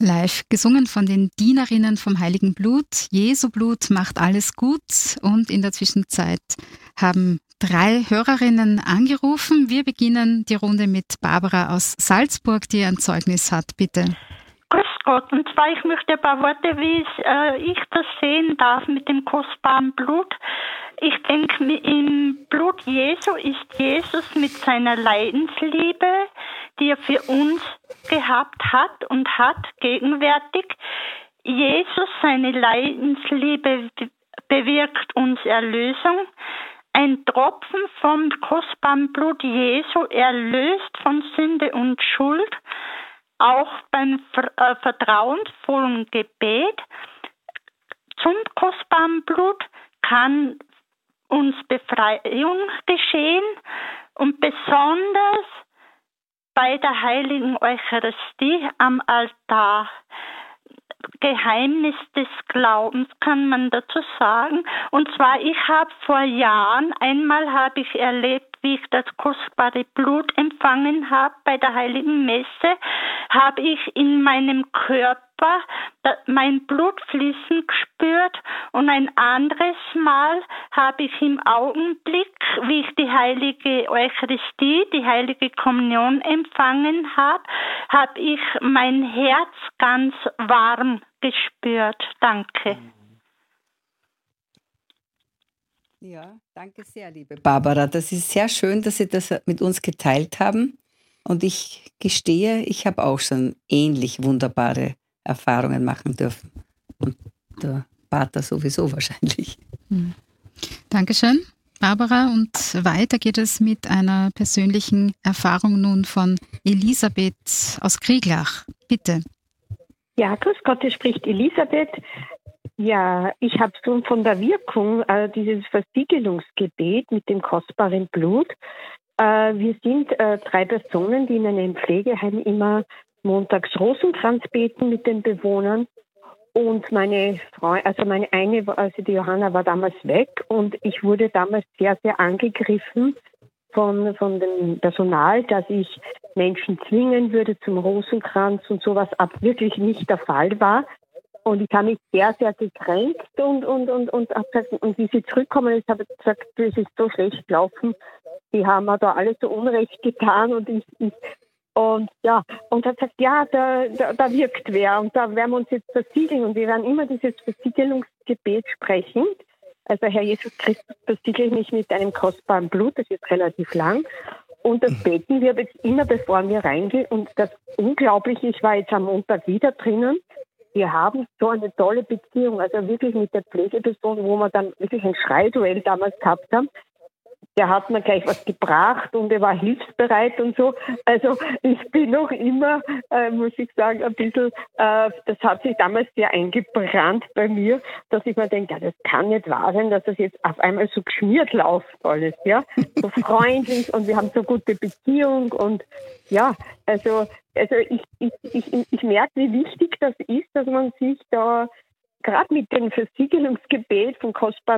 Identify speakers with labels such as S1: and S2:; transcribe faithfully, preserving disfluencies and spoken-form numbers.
S1: live gesungen von den Dienerinnen vom Heiligen Blut. Jesu Blut macht alles gut. Und in der Zwischenzeit haben drei Hörerinnen angerufen. Wir beginnen die Runde mit Barbara aus Salzburg, die ein Zeugnis hat. Bitte.
S2: Grüß Gott. Und zwar, ich möchte ein paar Worte, wie es, äh, ich das sehen darf mit dem kostbaren Blut. Ich denke, im Blut Jesu ist Jesus mit seiner Leidensliebe, die er für uns gehabt hat und hat, gegenwärtig. Jesus, seine Leidensliebe bewirkt uns Erlösung. Ein Tropfen vom kostbaren Blut Jesu erlöst von Sünde und Schuld, auch beim äh, vertrauensvollen Gebet zum kostbaren Blut kann uns Befreiung geschehen und besonders bei der heiligen Eucharistie am Altar. Geheimnis des Glaubens kann man dazu sagen. Und zwar, ich habe vor Jahren, einmal habe ich erlebt, wie ich das kostbare Blut empfangen habe bei der Heiligen Messe, habe ich in meinem Körper mein Blut fließen gespürt und ein anderes Mal habe ich im Augenblick, wie ich die heilige Eucharistie, die heilige Kommunion empfangen habe, habe ich mein Herz ganz warm gespürt. Danke.
S3: Ja, danke sehr, liebe Barbara. Das ist sehr schön, dass Sie das mit uns geteilt haben. Und ich gestehe, ich habe auch schon ähnlich wunderbare Erfahrungen machen dürfen. Und der Pater sowieso wahrscheinlich.
S1: Mhm. Dankeschön, Barbara. Und weiter geht es mit einer persönlichen Erfahrung nun von Elisabeth aus Krieglach. Bitte.
S4: Ja, grüß Gott, hier spricht Elisabeth. Ja, ich habe schon von der Wirkung äh, dieses Versiegelungsgebet mit dem kostbaren Blut. Äh, wir sind äh, drei Personen, die in einem Pflegeheim immer montags Rosenkranz beten mit den Bewohnern. Und meine Freundin, also meine eine, also die Johanna war damals weg und ich wurde damals sehr, sehr angegriffen von, von dem Personal, dass ich Menschen zwingen würde zum Rosenkranz und sowas ab wirklich nicht der Fall war. Und ich habe mich sehr, sehr gekränkt und, und, und, und, und, und wie sie zurückkommen ist, habe ich gesagt, es ist so schlecht gelaufen. Die haben mir da alles so Unrecht getan und ich, ich und ja, und hat gesagt, ja, da, da, da wirkt wer und da werden wir uns jetzt versiegeln und wir werden immer dieses Versiegelungsgebet sprechen. Also Herr Jesus Christus, versiegle mich mit einem kostbaren Blut, das ist relativ lang. Und das beten wir jetzt immer, bevor wir reingehen. Und das Unglaubliche, ich war jetzt am Montag wieder drinnen. Wir haben so eine tolle Beziehung, also wirklich mit der Pflegeperson, wo wir dann wirklich ein Schreiduell damals gehabt haben. Der hat mir gleich was gebracht und er war hilfsbereit und so. Also ich bin noch immer, äh, muss ich sagen, ein bisschen, äh, das hat sich damals sehr eingebrannt bei mir, dass ich mir denke, ja, das kann nicht wahr sein, dass das jetzt auf einmal so geschmiert läuft alles, ja. So freundlich und wir haben so gute Beziehung und ja, also, also ich, ich, ich, ich merke, wie wichtig das ist, dass man sich da gerade mit dem Versiegelungsgebet von kostbaren